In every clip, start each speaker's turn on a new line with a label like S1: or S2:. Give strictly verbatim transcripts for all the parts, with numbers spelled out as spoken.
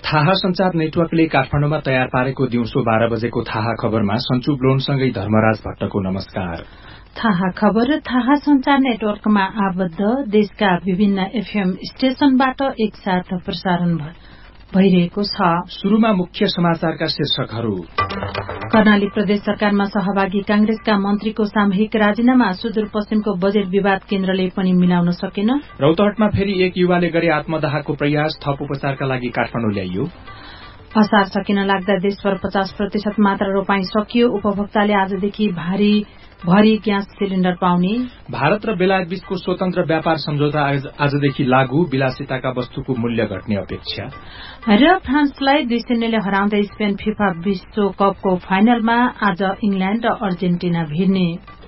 S1: थाहा संचार नेटवर्कले काठमाडौँमा तयार पारेको दिउँसो बाह्र बजेको थाहा खबरमा सञ्चु ब्लोनसँगै धर्मराज भट्टको नमस्कार।
S2: थाहा खबर थाहा संचार नेटवर्कमा आबद्ध देशका विभिन्न एफएम स्टेशनबाट एकसाथ प्रसारण भइरहेको छ।
S1: शुरूमा मुख्य समाचारका शीर्षकहरू।
S2: कर्णाली प्रदेश सरकारमा सहभागी कांग्रेसका मन्त्रीको सामूहिक राजीनामा, सुदूरपश्चिमको बजेट विवाद केन्द्रले पनि मिलाउन सकेन।
S1: रौतहटमा फेरि एक युवाले गरे आत्मदाहको प्रयास, थप उपचारका लागि काठमाडौँ ल्याइयो।
S2: असार सकिन लाग्दा देशभर पचास प्रतिशत मात्र रोपाई सकियो, उपभोक्ताले आजदेखि भारी भरी ग्यास सिलिण्डर पाउने।
S1: भारत र बेलायत बीचको स्वतन्त्र व्यापार सम्झौता आजदेखि लागू, विलासिताका वस्तुको मूल्य घट्ने अपेक्षा।
S2: र फ्रान्सलाई दुई शून्यले हराउँदै स्पेन फिफा विश्वकपको फाइनलमा आज इंग्ल्याण्ड र अर्जेन्टिना भिड्ने।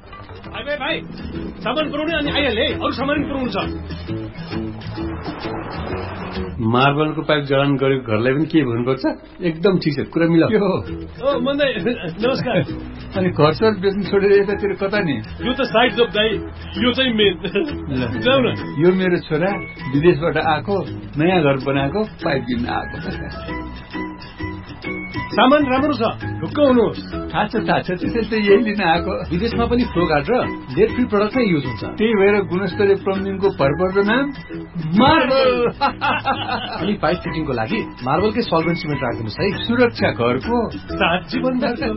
S3: मार्बलको पाइप जडान गरेको घरलाई पनि के भन्नुपर्छ? एकदम ठिक छ, कुरा मिलाऊ।
S4: नमस्कार।
S3: अनि घर सर बेच्नु छोडेर यतातिर कता नि?
S4: यो त साइड जब दाइ, यो चाहिँ मेन। जाऊ न।
S3: यो मेरो छोरा विदेशबाट आएको, नयाँ घर बनाएको, पाइप किन्न आएको।
S4: सामान राम्रो छ, ढुक्क हुनुहोस्।
S3: थाहा छ थाहा छ, त्यसैले त यही लिन आएको।
S4: विदेशमा पनि फ्लो गार्ड र लेड फ्री प्रडक्ट नै युज हुन्छ।
S3: त्यही भएर गुणस्तरीय प्लम्बिङको भरपर्दो नाम मार्बल।
S4: अनि पाइप फिटिङको लागि मार्बलकै सल्भेन्ट सिमेन्ट राखिदिनुहोस् है।
S3: सुरक्षा घरको
S4: सात जीवन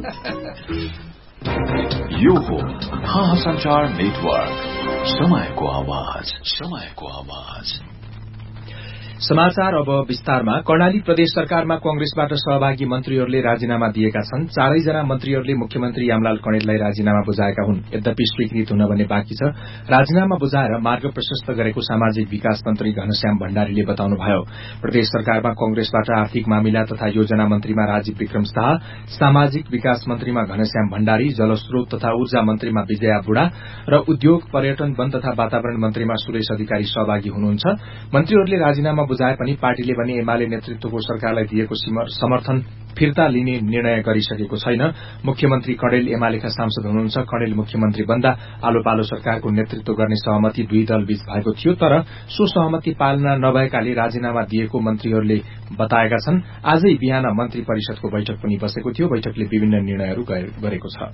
S5: यो हो थाहा संचार नेटवर्क, समयको आवाज, समयको आवाज।
S1: समाचार अब विस्तारमा। कर्णाली प्रदेश सरकारमा कंग्रेसबाट सहभागी मन्त्रीहरूले राजीनामा दिएका छन्। चारैजना मन्त्रीहरूले मुख्यमन्त्री यामलाल कणेललाई राजीनामा बुझाएका हुन्। यद्यपि स्वीकृत हुन भने बाँकी छ। राजीनामा बुझाएर मार्ग प्रशस्त गरेको सामाजिक विकास मन्त्री घनश्याम भण्डारीले बताउनुभयो। प्रदेश सरकारमा कंग्रेसबाट आर्थिक मामिला तथा योजना मन्त्रीमा राजीव विक्रम शाह, सामाजिक विकास मन्त्रीमा घनश्याम भण्डारी, जलस्रोत तथा ऊर्जा मन्त्रीमा विजया बुढा र उद्योग, पर्यटन, वन तथा वातावरण मन्त्रीमा सुरेश अधिकारी सहभागी हुनुहुन्छ। मन्त्रीहरूले राजीनामा बुझाए पनि पार्टीले भने एमाले नेतृत्वको सरकारलाई दिएको समर्थन फिर्ता लिने निर्णय गरिसकेको छैन। मुख्यमन्त्री कणेल एमालेका सांसद हुनुहुन्छ। कणेल मुख्यमन्त्री बन्दा आलो पालो सरकारको नेतृत्व गर्ने सहमति दुई दलबीच भएको थियो, तर सो सहमति पालना नभएकाले राजीनामा दिएको मन्त्रीहरूले बताएका छन्। आजै बिहान मन्त्री परिषदको बैठक पनि बसेको थियो। बैठकले विभिन्न निर्णयहरू गरेको छ।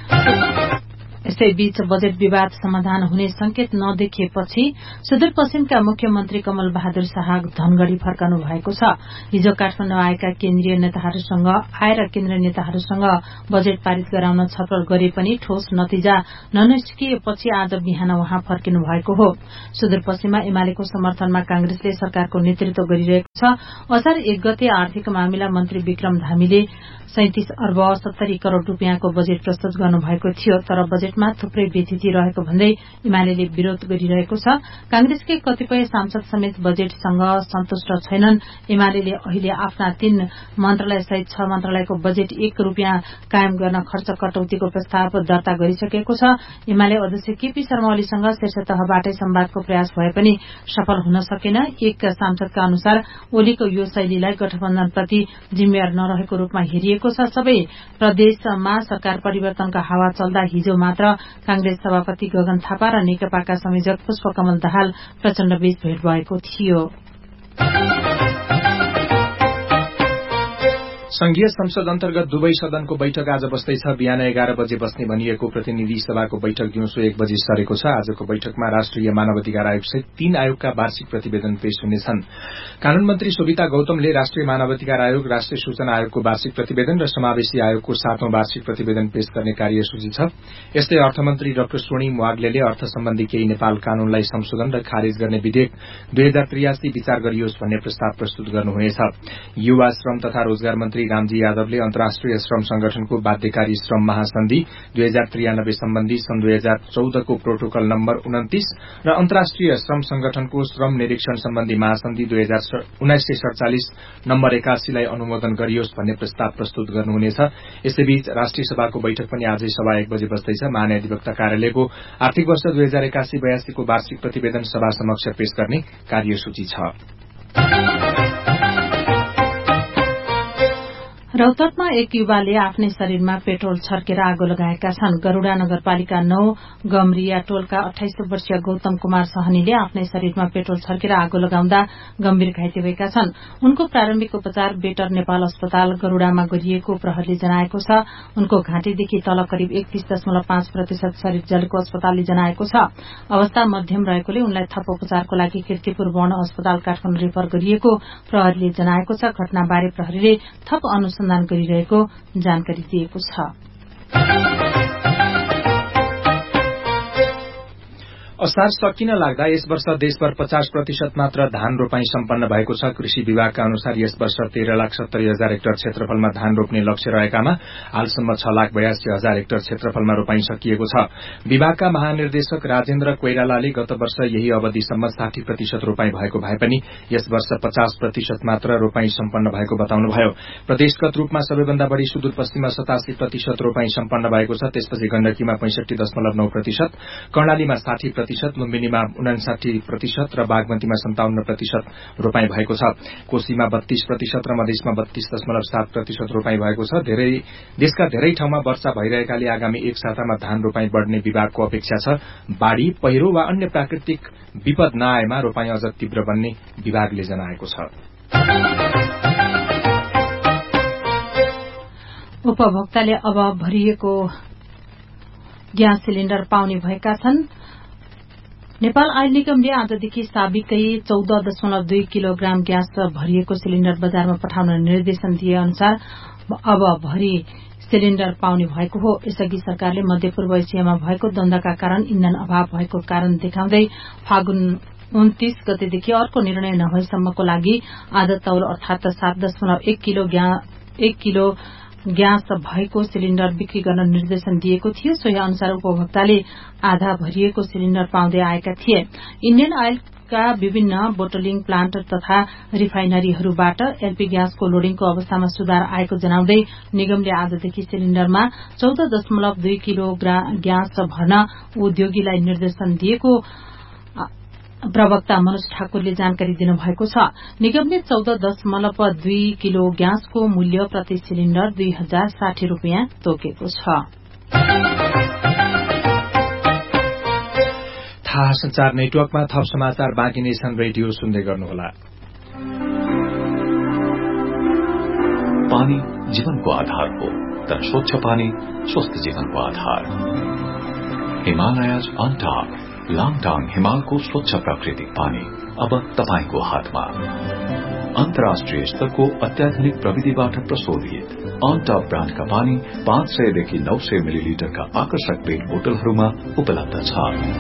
S2: यसैबीच बजेट विवाद समाधान हुने संकेत नदेखिएपछि सुदूरपश्चिमका मुख्यमन्त्री कमल बहादुर शाह धनगढ़ी फर्कनु भएको छ। हिजो काठमाडौँ आएका केन्द्रीय नेताहरूसँग आएर केन्द्रीय नेताहरूसँग बजेट पारित गराउन छलफल गरे पनि ठोस नतिजा ननिस्किएपछि आज बिहान उहाँ फर्किनु भएको हो। सुदूरपश्चिममा एमालेको समर्थनमा कांग्रेसले सरकारको नेतृत्व गरिरहेको छ। असार एक गते आर्थिक मामिला मन्त्री विक्रम धामीले सैंतिस अर्ब सत्तरी करोड़ रूपियाँको बजेट प्रस्तुत गर्नुभएको थियो, तर बजेटमा थुप्रै बेथिति रहेको भन्दै एमाले विरोध गरिरहेको छ। कांग्रेसकै कतिपय सांसद समेत बजेटसँग सन्तुष्ट छैनन्। एमाले अहिले आफ्ना तीन मन्त्रालय सहित छ मन्त्रालयको बजेट एक रूपियाँ कायम गर्न खर्च कटौतीको प्रस्ताव दर्ता गरिसकेको छ। एमाले अध्यक्ष केपी शर्मा ओलीसँग शीर्ष तहबाटै संवादको प्रयास भए पनि सफल हुन सकेन। एक सांसदका अनुसार ओलीको यो शैलीलाई गठबन्धनप्रति जिम्मेवार नरहेको रूपमा हेरिएको छ। सबै प्रदेशमा सरकार परिवर्तनका हावा चल्दा हिजो मात्र कांग्रेस सभापति गगन थापा र नेकपाका संयोजक पुष्पकमल दाहाल प्रचण्डबीच भेट भएको थियो।
S1: संघीय संसद अन्तर्गत दुवै सदनको बैठक आज बस्दैछ। बिहान एघार बजे बस्ने भनिएको प्रतिनिधि सभाको बैठक दिउँसो एक बजी सरेको छ। आजको बैठकमा राष्ट्रिय मानवाधिकार आयोग सहित तीन आयोगका वार्षिक प्रतिवेदन पेश हुनेछन्। कानून मन्त्री सोभिता गौतमले राष्ट्रिय मानवाधिकार आयोग, राष्ट्रिय सूचना आयोगको वार्षिक प्रतिवेदन र समावेशी आयोगको सातौं वार्षिक प्रतिवेदन पेश गर्ने कार्यसूची छ। यस्तै अर्थमन्त्री डाक्टर स्वर्णिम वाग्लेले अर्थ सम्बन्धी केही नेपाल कानूनलाई संशोधन र खारेज गर्ने विधेयक दुई हजार त्रियासी विचार गरियोस् भन्ने प्रस्ताव प्रस्तुत गर्नुहुनेछ। युवा श्रम तथा रोजगार मन्त्री रामजी यादवले अन्तर्राष्ट्रिय श्रम संगठनको बाध्यकारी श्रम महासन्धि दुई हजार त्रियानब्बे सम्बन्धी सन् दुई हजार चौधको प्रोटोकल नम्बर उन्तिस र अन्तर्राष्ट्रिय श्रम संगठनको श्रम निरीक्षण सम्बन्धी महासन्धि दुई हजार उन्नाइस सय सड़चालिस नम्बर एकासीलाई अनुमोदन गरियोस् भन्ने प्रस्ताव प्रस्तुत गर्नुहुनेछ। यसैबीच राष्ट्रिय सभाको बैठक पनि आजै सभा एक बजे बस्दैछ। महाधिवक्ता कार्यालयको आर्थिक वर्ष दुई हजार एकासी बयासीको वार्षिक प्रतिवेदन सभा समक्ष पेश गर्ने कार्यसूची छ।
S2: रौतहटमा एक युवाले आफ्नै शरीरमा पेट्रोल छर्केर आगो लगाएका छन्। गरूडा नगरपालिका नौ गम्रिया टोलका अठाइस वर्षीय गौतम कुमार सहनीले आफ्नै शरीरमा पेट्रोल छर्केर आगो लगाउँदा गम्भीर घाइते भएका छन्। उनको प्रारम्भिक उपचार बेटर नेपाल अस्पताल गरूडामा गरिएको प्रहरीले जनाएको छ। उनको घाँटीदेखि तल करिब एकतीस दशमलव पाँच प्रतिशत शरीर जलेको अस्पतालले जनाएको छ। अवस्था मध्यम रहेकोले उनलाई थप उपचारको लागि कीर्तिपुर वर्ण अस्पताल काठमाडौँ रेफर गरिएको प्रहरीले जनाएको छ। घटनाबारे प्रहरीले थप अनुसन्धान गरिरहेको जानकारी दिएको छ।
S1: असार सकिन लाग्दा यस वर्ष देशभर पचास प्रतिशत मात्र धान रोपाई सम्पन्न भएको छ। कृषि विभागका अनुसार यस वर्ष तेह्र लाख सत्तरी हजार हेक्टर क्षेत्रफलमा धान रोप्ने लक्ष्य रहेकामा हालसम्म छ लाख बयासी हजार हेक्टर क्षेत्रफलमा रोपाई सकिएको छ। विभागका महानिर्देशक राजेन्द्र कोइरालाले गत वर्ष यही अवधिसम्म साठी प्रतिशत रोपाई भएको भए पनि यस वर्ष पचास प्रतिशत मात्र रोपाई सम्पन्न भएको बताउनुभयो। प्रदेशगत रूपमा सबैभन्दा बढ़ी सुदूरपश्चिममा सतासी प्रतिशत रोपाई सम्पन्न भएको छ। त्यसपछि गण्डकीमा पैंसठी दशमलव नौ प्रतिशत, कर्णालीमा साठी प्रतिशत, लुम्बिनीमा उनासाठी प्रतिशत र बागमतीमा सन्ताउन्न प्रतिशत रोपाई भएको छ। कोशीमा बत्तीस प्रतिशत र मधेसमा बत्तीस दशमलव सात प्रतिशत रोपाई भएको छ। धेरै देशका धेरै ठाउँमा वर्षा भइरहेकाले आगामी एक सातामा धान रोपाई बढ़ने विभागको अपेक्षा छ। बाढ़ी, पहिरो वा अन्य प्राकृतिक विपद नआएमा रोपाई अझ तीव्र बन्ने विभागले जनाएको छ।
S2: उपभोक्ताले अब भरिएको ग्यास सिलिण्डर पाउने भएका छन्। नेपाल आयल निगमले आजदेखि साबिकै चौध दशमलव दुई किलोग्राम ग्यास भरिएको सिलिण्डर बजारमा पठाउन निर्देशन दिए अनुसार अब भरि सिलिण्डर पाउने भएको हो। यसअघि सरकारले मध्यपूर्व एसियामा भएको द्वन्द्वका कारण इन्धन अभाव भएको कारण देखाउँदै फागुन उन्तीस गतेदेखि अर्को निर्णय नभएसम्मको लागि आधा तौल अर्थात सात दशमलव एक किलो एक किलो ग्यास भएको सिलिण्डर बिक्री गर्न निर्देशन दिएको थियो। सोही अनुसार उपभोक्ताले आधा भरिएको सिलिण्डर पाउँदै आएका थिए। इण्डियन आयलका विभिन्न बोटलिङ प्लान्ट तथा रिफाइनरीहरूबाट एलपी ग्यासको लोडिङको अवस्थामा सुधार आएको जनाउँदै निगमले आजदेखि सिलिण्डरमा चौध दशमलव दुई किलो ग्यास भर्न उद्योगीलाई निर्देशन दिएको प्रवक्ता मनोज ठाकुरले जानकारी दिनुभएको छ। निगमले चौध दशमलव दुई किलो ग्यासको मूल्य प्रति सिलिण्डर दुई हजार साठी रूपियाँ तोकेको छ।
S1: थाहा संचार नेटवर्कमा थप समाचार बाँकी नै छन्। रेडियो सुन्दै गर्नुहोला।
S5: पानी जीवनको आधार हो, तर स्वच्छ पानी स्वस्थ जीवनको आधार। हिमालयज अन टॉप लाङटाङ हिमालको स्वच्छ प्राकृतिक पानी अब तपाईको हातमा। अन्तर्राष्ट्रिय स्तरको अत्याधुनिक प्रविधिबाट प्रशोधित अन टप ब्रान्डका पानी पाँच सयदेखि नौ सय मिलिलिटरका आकर्षक पेट बोतलहरूमा उपलब्ध छ।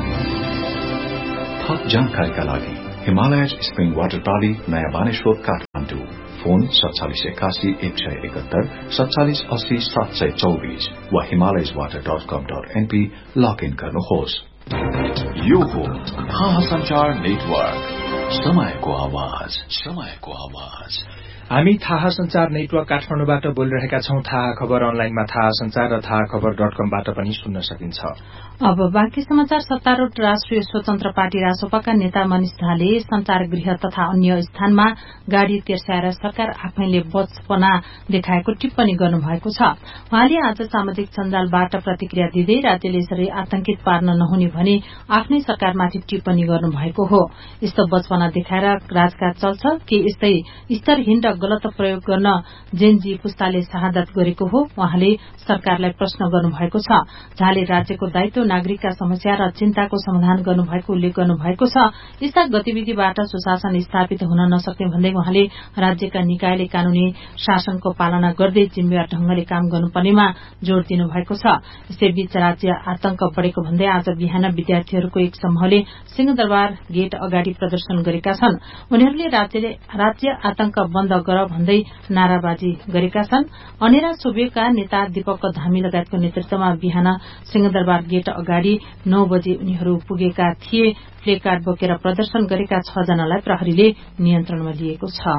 S5: थप जानकारीका लागि हिमालयज स्प्रिङ वाटर प्रणाली नयाँ बानेश्वर काठमाडौँ। फोन सत्तालिस एकासी एक सय एकहत्तर सत्तालिस अस्सी सात सय चौबीस वा हिमालयज वाटर डट कम डट एनपी लगइन गर्नुहोस्।
S6: यो हो थाहा संचार नेटवर्क, समयको आवाज, समयको आवाज।
S1: हामी थाहा संचार नेटवर्क काठमाडौँबाट बोलिरहेका छौं। थाहा खबर अनलाइनमा थाहा संचार र थाहा खबर डट कमबाट पनि सुन्न सकिन्छ।
S2: अब बाँकी समाचार। सत्तारूढ़ राष्ट्रिय स्वतन्त्र पार्टी रासोपाका नेता मनिष झाले संचार गृह तथा अन्य स्थानमा गाड़ी तेर्स्याएर सरकार आफैले बचपना देखाएको टिप्पणी गर्नुभएको छ। उहाँले आज सामाजिक सञ्जालबाट प्रतिक्रिया दिँदै राज्यले यसरी आतंकित पार्न नहुने भने आफ्नै सरकारमाथि टिप्पणी गर्नुभएको हो। यस्तो बचपना देखाएर राजकाज चल्छ कि यस्तै स्तरहीन र गलत प्रयोग गर्न जेनजी पुस्ताले शहादत गरेको हो, उहाँले सरकारलाई प्रश्न गर्नुभएको छ। झाले राज्यको दायित्व नागरिकका समस्या र चिन्ताको समाधान गर्नुभएको उल्लेख गर्नुभएको छ। यस्ता गतिविधिबाट सुशासन स्थापित हुन नसक्ने भन्दै उहाँले राज्यका निकायले कानूनी शासनको पालना गर्दै जिम्मेवार ढंगले काम गर्नुपर्नेमा जोड़ दिनुभएको छ। यसैबीच राज्य आतंक बढ़ेको भन्दै आज बिहान विद्यार्थीहरूको एक समूहले सिंहदरबार गेट अगाडि प्रदर्शन गरेका छन्। उनीहरूले राज्यले राज्य आतंक बन्द गर भन्दै नाराबाजी गरेका छन्। अनेरा सोभियतका नेता दीपक धामी लगायतको नेतृत्वमा बिहान सिंहदरबार गेट अगाडि नौ बजे उनीहरू पुगेका थिए। प्ले कार्ड बोकेर प्रदर्शन गरेका छ जनालाई प्रहरीले नियन्त्रणमा लिएको छ।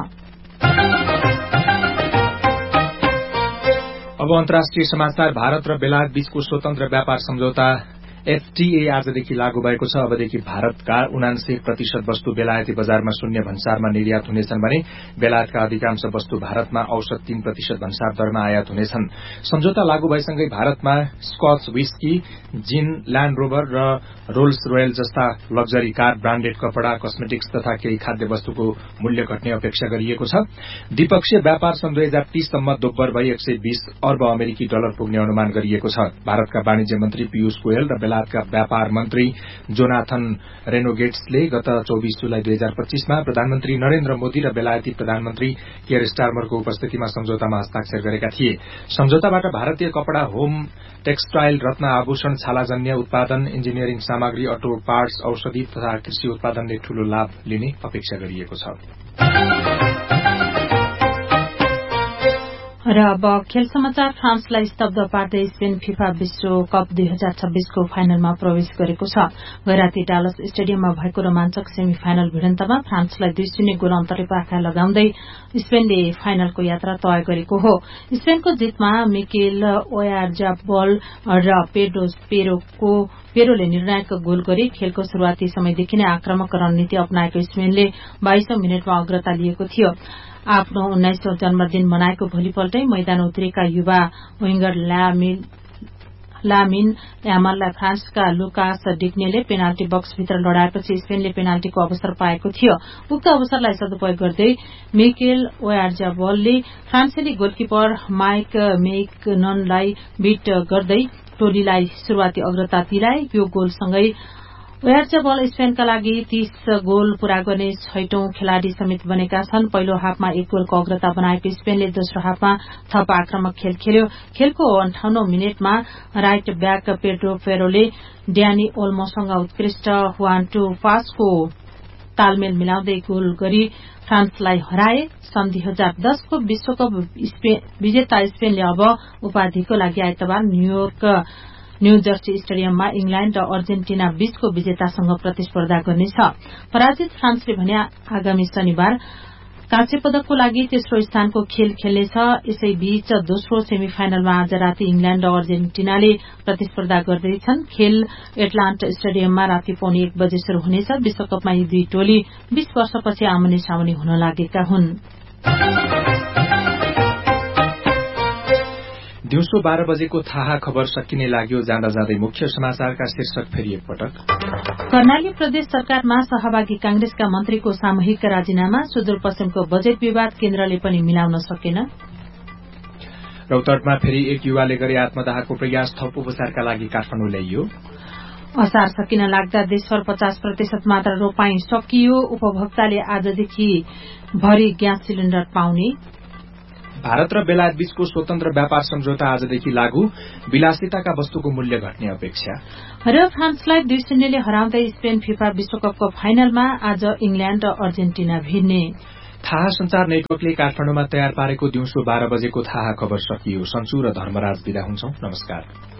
S1: अब अन्तर्राष्ट्रिय समाचार। भारत र बेलायत बीचको स्वतन्त्र व्यापार सम्झौता एफटीए आजदेखि लागू भएको छ। अबदेखि भारतका उनान्सय प्रतिशत वस्तु बेलायती बजारमा शून्य भन्सारमा निर्यात हुनेछन् भने बेलायतका अधिकांश वस्तु भारतमा औसत तीन प्रतिशत भन्सार दरमा आयात हुनेछन्। सम्झौता लागू भएसँगै भारतमा स्कच विस्की, जिन, ल्याण्ड रोभर र रोल्स रोयल जस्ता लग्जरी कार, ब्राण्डेड कपड़ा, कस्मेटिक्स तथा केही खाद्य वस्तुको मूल्य घट्ने अपेक्षा गरिएको छ। द्विपक्षीय व्यापार सन् दुई हजार तीससम्म दोब्बर भई एक सय बीस अर्ब अमेरिकी डलर पुग्ने अनुमान गरिएको छ। भारतका वाणिज्य मन्त्री पीयूष गोयल र बेलायतका व्यापार मन्त्री जोनाथन रेनोगेट्सले गत चौबीस जुलाई दुई हजार पच्चीसमा प्रधानमन्त्री नरेन्द्र मोदी र बेलायती प्रधानमन्त्री केयर स्टारमरको उपस्थितिमा सम्झौतामा हस्ताक्षर गरेका थिए। सम्झौताबाट भारतीय कपड़ा, होम टेक्सटाइल, रत्न आभूषण, छालाजन्य उत्पादन, इन्जिनियरिङ सामग्री, अटो पार्ट्स, औषधि तथा कृषि उत्पादनले ठूलो लाभ लिने अपेक्षा गरिएको छ।
S2: र अब खेल समाचार। फ्रान्सलाई स्तब्ध पार्दै स्पेन फिफा विश्वकप दुई हजार छब्बीसको फाइनलमा प्रवेश गरेको छ। गैराती डालस स्टेडियममा भएको रोमाञ्चक सेमी फाइनल भिडन्तमा फ्रान्सलाई दुई शून्य गोल अन्तरले पाखा लगाउँदै स्पेनले फाइनलको यात्रा तय गरेको हो। स्पेनको जितमा मिकेल ओयारजाबल र पेड्रो पेरोको पेरोले निर्णायक गोल गरी खेलको शुरूआती समयदेखि नै आक्रामक रणनीति अपनाएको स्पेनले बाइसौं मिनटमा अग्रता लिएको थियो। आफ्नो उन्नाइसौं जन्मदिन मनाएको भोलिपल्टै मैदान उत्रेका युवा विंगर लामिन यामाललाई फ्रान्सका लुकास डिग्नेले पेनाल्टी बक्सभित्र लडाएपछि स्पेनले पेनाल्टीको अवसर पाएको थियो। उक्त अवसरलाई सदुपयोग गर्दै मिकेल ओयारजाबलले फ्रान्सेली गोलकिपर माइक मेकननलाई बीट गर्दै टोलीलाई शुरूआती अग्रता दिलाए। यो गोलसँगै ओयारजाबल स्पेनका लागि तीस गोल पूरा गर्ने छैटौं खेलाड़ी समेत बनेका छन्। पहिलो हाफमा एक गोलको अग्रता बनाएको स्पेनले दोस्रो हाफमा थप आक्रामक खेल खेल्यो। खेलको अन्ठाउन्नौ मिनटमा राइट ब्याक पेड्रो पेरोले ड्यानी ओल्मोसँग उत्कृष्ट वान टू पासको तालमेल मिलाउँदै गोल गरी फ्रान्सलाई हराए। सन् दुई हजार दसको विश्वकप विजेता स्पेनले अब उपाधिको लागि आइतबार न्यूयोर्क न्यू जर्सी स्टेडियममा इंग्ल्याण्ड र अर्जेन्टिना बीचको विजेतासँग प्रतिस्पर्धा गर्नेछ। पराजित फ्रान्सले भने आगामी शनिबार काँस्य पदकको लागि तेस्रो स्थानको खेल खेल्नेछ। यसैबीच दोस्रो सेमी फाइनलमा आज राति इंग्ल्याण्ड र अर्जेन्टिनाले प्रतिस्पर्धा गर्दैछन्। खेल एटलान्ट स्टेडियममा राति पौने एक बजे शुरू हुनेछ। विश्वकपमा यी दुई टोली बीस वर्षपछि आमने सामने हुन लागेका हुन्।
S1: दिउँसो बाह्र बजेको थाहा खबर सकिने लाग्यो। जाँदा जाँदै मुख्य समाचारका शीर्षक फेरि एकपटक।
S2: कर्णाली प्रदेश सरकारमा सहभागी कांग्रेसका मन्त्रीको सामूहिक राजीनामा। सुदूरपश्चिमको बजेट विवाद केन्द्रले पनि मिलाउन सकेन।
S1: रौतहटमा फेरि एक युवाले गरे आत्मदाहको प्रयास। थप उपचारका लागि काठमाडौँ ल्याइयो।
S2: असार सकिन लाग्दा देशभर पचास प्रतिशत मात्र रोपाई सकियो। उपभोक्ताले आजदेखि भरि ग्यास सिलिण्डर पाउने।
S1: भारत र बेलायत बीचको स्वतन्त्र व्यापार सम्झौता आजदेखि लागू। विलासिताका वस्तुको मूल्य घट्ने अपेक्षा।
S2: र फ्रान्सलाई दुई शून्यले हराउँदै स्पेन फिफा विश्वकपको फाइनलमा आज इंग्ल्याण्ड र अर्जेन्टिना भिड्ने।
S1: थाहा संचार नेटवर्कले काठमाडौँमा तयार पारेको दिउँसो बाह्र बजेको थाहा खबर सकियो। सन्चु र धर्मराज विदा हुन्छौं। नमस्कार।